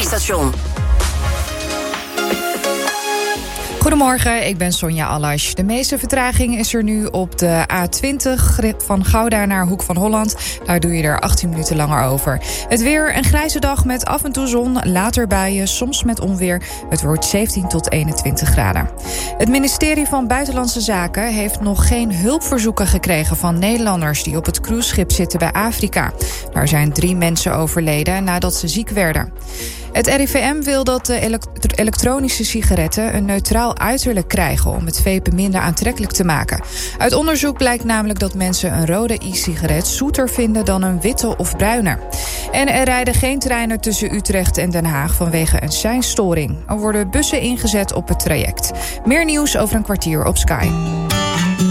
Station. Goedemorgen, ik ben Sonja Allasch. De meeste vertraging is er nu op de A20 van Gouda naar Hoek van Holland. Daar doe je er 18 minuten langer over. Het weer, een grijze dag met af en toe zon, later buien, soms met onweer. Het wordt 17 tot 21 graden. Het ministerie van Buitenlandse Zaken heeft nog geen hulpverzoeken gekregen van Nederlanders die op het cruiseschip zitten bij Afrika. Daar zijn 3 mensen overleden nadat ze ziek werden. Het RIVM wil dat de elektronische sigaretten een neutraal uiterlijk krijgen om het vapen minder aantrekkelijk te maken. Uit onderzoek blijkt namelijk dat mensen een rode e-sigaret zoeter vinden dan een witte of bruine. En er rijden geen treinen tussen Utrecht en Den Haag vanwege een seinstoring. Er worden bussen ingezet op het traject. Meer nieuws over een kwartier op Sky.